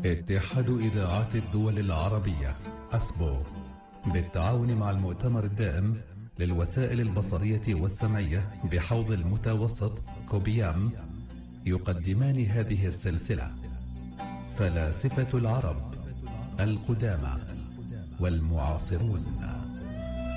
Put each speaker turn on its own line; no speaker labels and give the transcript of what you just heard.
اتحاد إذاعات الدول العربية أسبو بالتعاون مع المؤتمر الدائم للوسائل البصرية والسمعية بحوض المتوسط كوبيام يقدمان هذه السلسلة: فلاسفة العرب القدامى والمعاصرون.